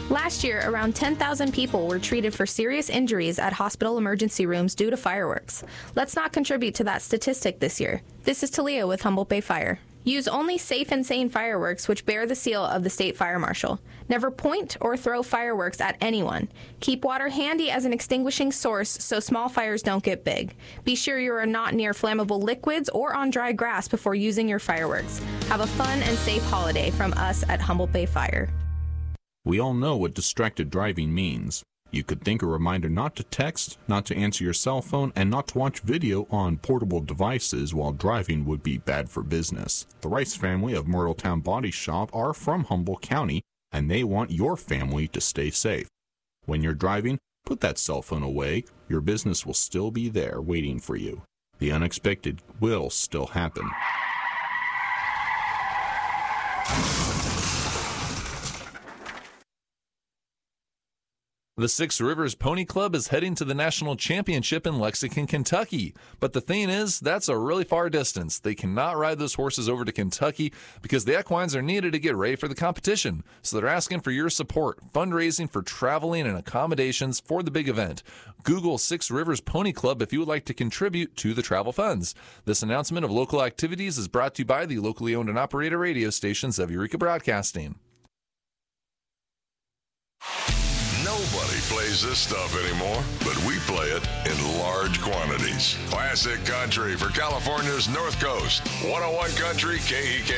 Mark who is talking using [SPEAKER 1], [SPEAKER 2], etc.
[SPEAKER 1] Last year, around 10,000 people were treated for serious injuries at hospital emergency rooms due to fireworks. Let's not contribute to that statistic this year. This is Talia with Humboldt Bay Fire. Use only safe and sane fireworks which bear the seal of the State Fire Marshal. Never point or throw fireworks at anyone. Keep water handy as an extinguishing source so small fires don't get big. Be sure you are not near flammable liquids or on dry grass before using your fireworks. Have a fun and safe holiday from us at Humboldt Bay Fire.
[SPEAKER 2] We all know what distracted driving means. You could think a reminder not to text, not to answer your cell phone, and not to watch video on portable devices while driving would be bad for business. The Rice family of Myrtletown Body Shop are from Humboldt County, and they want your family to stay safe. When you're driving, put that cell phone away. Your business will still be there waiting for you. The unexpected will still happen.
[SPEAKER 3] The Six Rivers Pony Club is heading to the national championship in Lexington, Kentucky. But the thing is, that's a really far distance. They cannot ride those horses over to Kentucky because the equines are needed to get ready for the competition. So they're asking for your support, fundraising for traveling and accommodations for the big event. Google Six Rivers Pony Club if you would like to contribute to the travel funds. This announcement of local activities is brought to you by the locally owned and operated radio stations of Eureka Broadcasting.
[SPEAKER 4] Nobody plays this stuff anymore, but we play it in large quantities. Classic country for California's North Coast. 101 Country KEK.